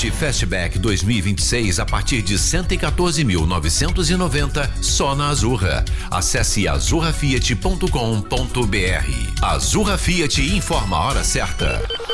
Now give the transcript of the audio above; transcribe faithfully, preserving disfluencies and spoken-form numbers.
Fiat Fastback dois mil e vinte e seis a partir de cento e quatorze mil novecentos e noventa só na Azurra. Acesse azurra fiat ponto com ponto br. Azurra Fiat informa a hora certa.